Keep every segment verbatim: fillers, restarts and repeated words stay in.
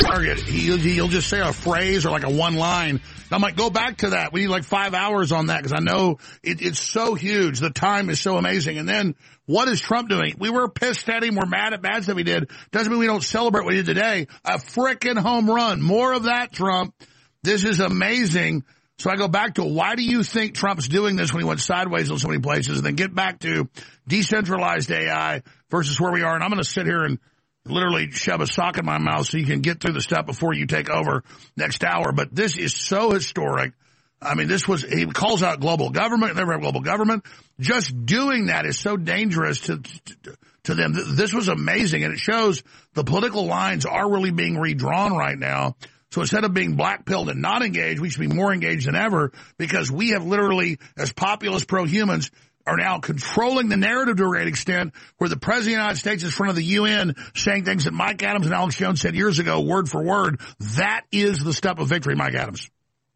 target. He'll, he'll just say a phrase or like a one line. And I'm like, go back to that. We need like five hours on that because I know it, it's so huge. The time is so amazing. And then what is Trump doing? We were pissed at him. We're mad at bad stuff he did. Doesn't mean we don't celebrate what he did today. A frickin' home run. More of that, Trump. This is amazing. So I go back to why do you think Trump's doing this when he went sideways in so many places? And then get back to decentralized A I versus where we are. And I'm going to sit here and literally shove a sock in my mouth so you can get through the stuff before you take over next hour. But this is so historic. I mean, this was, he calls out global government, never have global government. Just doing that is so dangerous to, to, to them. This was amazing, and it shows the political lines are really being redrawn right now. So instead of being black-pilled and not engaged, we should be more engaged than ever because we have literally, as populist pro-humans, are now controlling the narrative to a great extent where the President of the United States is in front of the U N saying things that Mike Adams and Alex Jones said years ago, word for word. That is the step of victory, Mike Adams.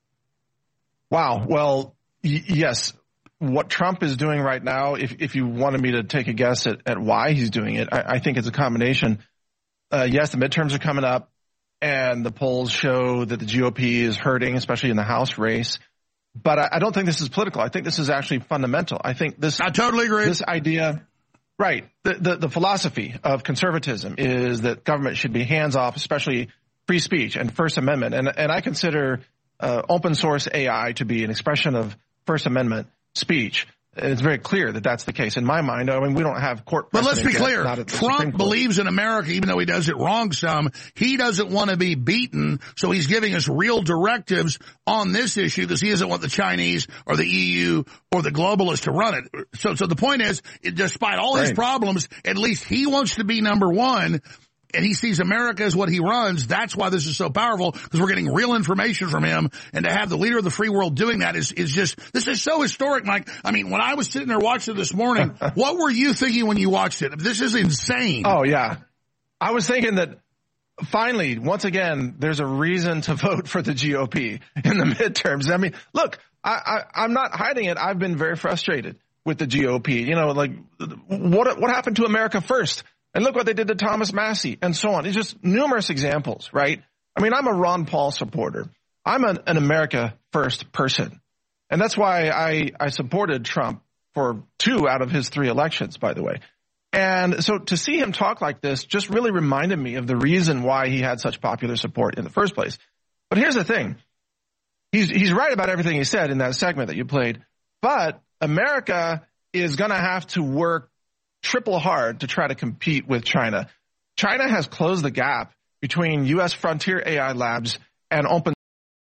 Wow. Well, y- yes. What Trump is doing right now, if, if you wanted me to take a guess at, at why he's doing it, I, I think it's a combination. Uh, yes, the midterms are coming up. And the polls show that the G O P is hurting, especially in the House race. But I, I don't think this is political. I think this is actually fundamental. I think this. I totally agree. This idea, right? The, the the philosophy of conservatism is that government should be hands off, especially free speech and First Amendment. And and I consider uh, open source A I to be an expression of First Amendment speech. And it's very clear that that's the case in my mind. I mean, we don't have court But let's be yet, clear. Trump Supreme believes in America, even though he does it wrong some. He doesn't want to be beaten, so he's giving us real directives on this issue because he doesn't want the Chinese or the E U or the globalists to run it. So, so the point is, despite all right. his problems, at least he wants to be number one. And he sees America as what he runs. That's why this is so powerful, because we're getting real information from him. And to have the leader of the free world doing that is, is just, this is so historic, Mike. I mean, when I was sitting there watching it this morning, what were you thinking when you watched it? This is insane. Oh, yeah. I was thinking that finally, once again, there's a reason to vote for the G O P in the midterms. I mean, look, I, I, I'm not hiding it. I've been very frustrated with the G O P. You know, like, what, what happened to America first? And look what they did to Thomas Massie and so on. It's just numerous examples, right? I mean, I'm a Ron Paul supporter. I'm an, an America first person. And that's why I, I supported Trump for two out of his three elections, by the way. And so to see him talk like this just really reminded me of the reason why he had such popular support in the first place. But here's the thing. He's, he's right about everything he said in that segment that you played. But America is going to have to work triple hard to try to compete with China. China has closed the gap between U S frontier A I labs and open